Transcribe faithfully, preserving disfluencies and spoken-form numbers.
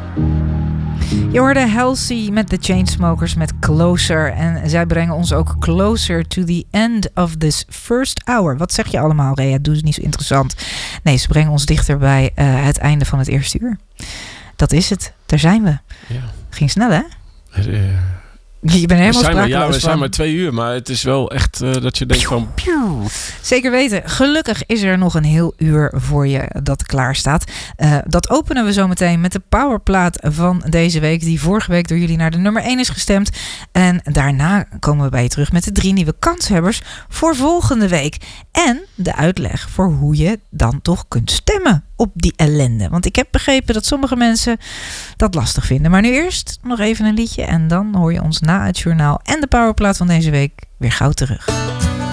Je hoorde Halsey met de Chainsmokers met Closer. En zij brengen ons ook closer to the end of this first hour. Wat zeg je allemaal, Rea? Doe het niet zo interessant. Nee, ze brengen ons dichter bij uh, het einde van het eerste uur. Dat is het. Daar zijn we. Ja. Ging snel, hè? Uh, Je bent helemaal sprakeloos. Ja, we van. zijn maar twee uur. Maar het is wel echt uh, dat je denkt van... Zeker weten. Gelukkig is er nog een heel uur voor je dat klaar staat. Uh, dat openen we zo meteen met de powerplaat van deze week. Die vorige week door jullie naar de nummer één is gestemd. En daarna komen we bij je terug met de drie nieuwe kanshebbers voor volgende week. En de uitleg voor hoe je dan toch kunt stemmen op die ellende. Want ik heb begrepen dat sommige mensen dat lastig vinden. Maar nu eerst nog even een liedje. En dan hoor je ons na het journaal en de powerplaat van deze week weer gauw terug.